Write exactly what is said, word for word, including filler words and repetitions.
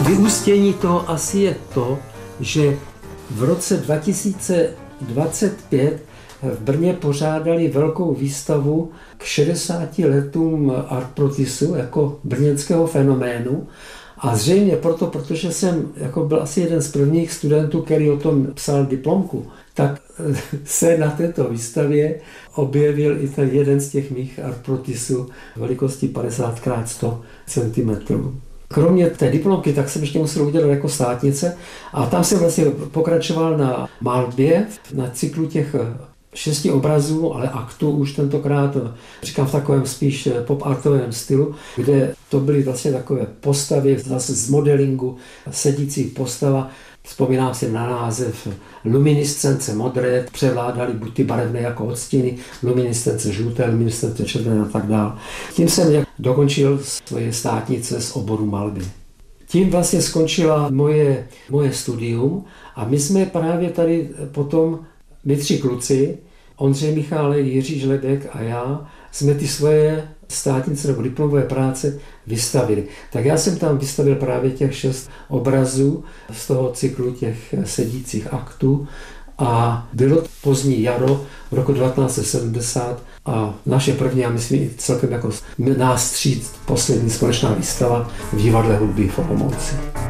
Vyústění toho asi je to, že v roce dva tisíce dvacet pět v Brně pořádali velkou výstavu k šedesáti letům Artprotisu jako brněnského fenoménu. A zřejmě proto, protože jsem jako byl asi jeden z prvních studentů, který o tom psal diplomku, tak se na této výstavě objevil i ten jeden z těch mých Artprotisů velikosti padesát krát sto centimetrů. Kromě té diplomky, tak jsem ještě musel udělat jako státnice a tam jsem vlastně pokračoval na malbě, na cyklu těch šesti obrazů, ale aktů už tentokrát, říkám v takovém spíš pop-artovém stylu, kde to byly vlastně takové postavy zase z modelingu sedících postava. Vzpomínám si na název luminiscence modré, převládaly buď ty barevné jako odstíny, luminiscence žluté, luminiscence červené a tak dále. Tím jsem dokončil svoje státnice z oboru malby. Tím vlastně skončila moje, moje studium a my jsme právě tady potom, my tři kluci, Ondřej Michálek, Jiří Žlebek a já, jsme ty svoje státnice nebo diplomové práce vystavili. Tak já jsem tam vystavil právě těch šest obrazů z toho cyklu těch sedících aktů a bylo pozdní jaro roku devatenáct set sedmdesát a naše první, a myslím celkem jako nás tří poslední společná výstava v divadle hudby v Olomouci.